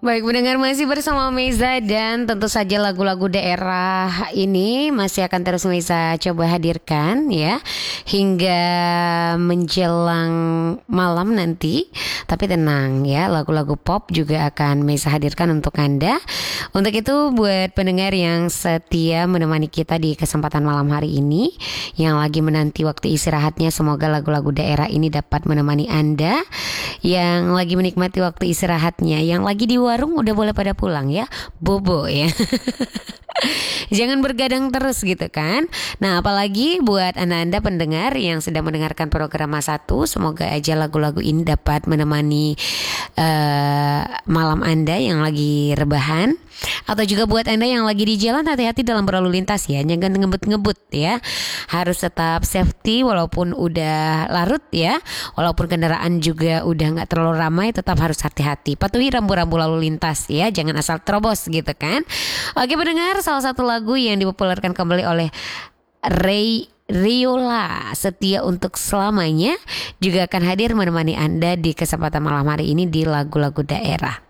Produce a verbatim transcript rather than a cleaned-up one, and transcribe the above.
Baik, mendengar masih bersama Meza dan tentu saja lagu-lagu daerah ini masih akan terus Meza coba hadirkan ya hingga menjelang malam nanti. Tapi tenang ya, lagu-lagu pop juga akan Meza hadirkan untuk Anda. Untuk itu buat pendengar yang setia menemani kita di kesempatan malam hari ini, yang lagi menanti waktu istirahatnya, semoga lagu-lagu daerah ini dapat menemani Anda. Yang lagi menikmati waktu istirahatnya, yang lagi di warung udah boleh pada pulang ya, bobo ya. Jangan bergadang terus gitu kan. Nah, apalagi buat anda-anda pendengar yang sedang mendengarkan program Mas Satu, semoga aja lagu-lagu ini dapat menemani uh, malam anda yang lagi rebahan. Atau juga buat anda yang lagi di jalan, hati-hati dalam berlalu lintas ya, jangan ngebut-ngebut ya. Harus tetap safety walaupun udah larut ya, walaupun kendaraan juga udah gak terlalu ramai, tetap harus hati-hati. Patuhi rambu-rambu lalu lintas ya, jangan asal terobos gitu kan. Oke pendengar, salah satu lagu yang dipopulerkan kembali oleh Ray Riola, Setia Untuk Selamanya, juga akan hadir menemani Anda di kesempatan malam hari ini di lagu-lagu daerah.